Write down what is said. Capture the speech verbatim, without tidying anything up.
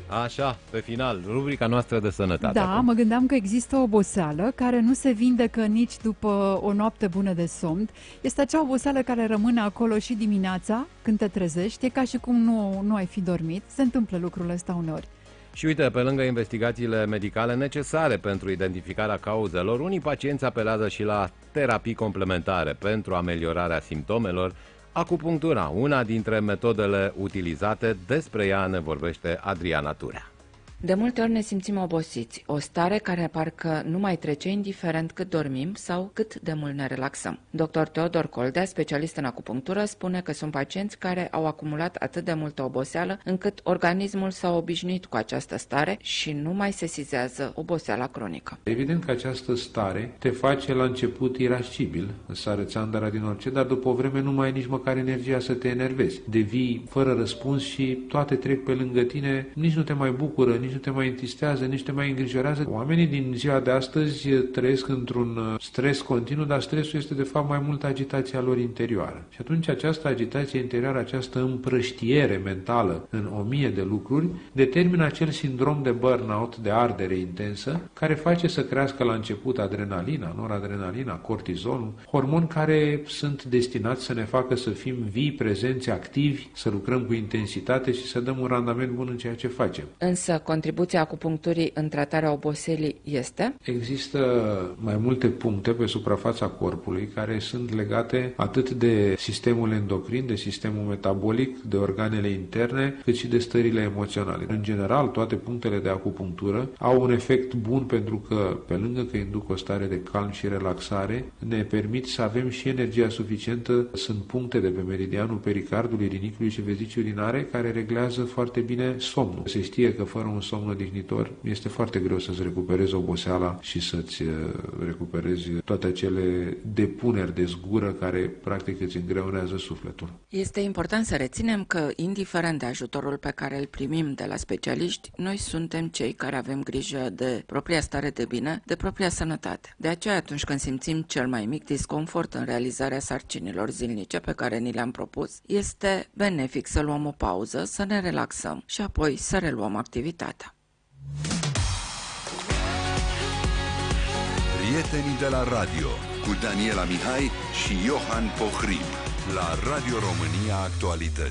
Așa, pe final, rubrica noastră de sănătate. Da, acum. mă gândeam că există o oboseală care nu se vindecă nici după o noapte bună de somn. Este acea oboseală care rămâne acolo și dimineața, când te trezești. E ca și cum nu, nu ai fi dormit. Se întâmplă lucrul ăsta uneori. Și uite, pe lângă investigațiile medicale necesare pentru identificarea cauzelor, unii pacienți apelează și la terapii complementare pentru ameliorarea simptomelor. Acupunctura, una dintre metodele utilizate, despre ea ne vorbește Adriana Turea. De multe ori ne simțim obosiți, o stare care parcă nu mai trece indiferent cât dormim sau cât de mult ne relaxăm. doctor Teodor Coldea, specialist în acupunctură, spune că sunt pacienți care au acumulat atât de multă oboseală încât organismul s-a obișnuit cu această stare și nu mai sesizează oboseala cronică. Evident că această stare te face la început irascibil, sare țandăra din orice, dar după o vreme nu mai ai nici măcar energia să te enervezi. Devii fără răspuns și toate trec pe lângă tine, nici nu te mai bucură, nici nu te mai întristează, nici te mai îngrijorează. Oamenii din ziua de astăzi trăiesc într-un stres continuu, dar stresul este de fapt mai mult agitația lor interioară. Și atunci această agitație interioară, această împrăștiere mentală în o mie de lucruri, determină acel sindrom de burnout, de ardere intensă, care face să crească la început adrenalina, noradrenalina, cortizolul, hormoni care sunt destinați să ne facă să fim vii, prezenți, activi, să lucrăm cu intensitate și să dăm un randament bun în ceea ce facem. Însă, contribuția acupuncturii în tratarea oboselii este? Există mai multe puncte pe suprafața corpului care sunt legate atât de sistemul endocrin, de sistemul metabolic, de organele interne, cât și de stările emoționale. În general, toate punctele de acupunctură au un efect bun pentru că, pe lângă că induc o stare de calm și relaxare, ne permit să avem și energia suficientă. Sunt puncte de pe meridianul pericardului, rinichiului și vezicii urinare care reglează foarte bine somnul. Se știe că fără un somn odihnitor este foarte greu să-ți recuperezi oboseala și să-ți recuperezi toate acele depuneri de zgură care practic îți îngreunează sufletul. Este important să reținem că, indiferent de ajutorul pe care îl primim de la specialiști, noi suntem cei care avem grijă de propria stare de bine, de propria sănătate. De aceea, atunci când simțim cel mai mic disconfort în realizarea sarcinilor zilnice pe care ni le-am propus, este benefic să luăm o pauză, să ne relaxăm și apoi să reluăm activitatea. Prietenii de la radio cu Daniela Mihai și Iohan Pohrib la Radio România Actualități.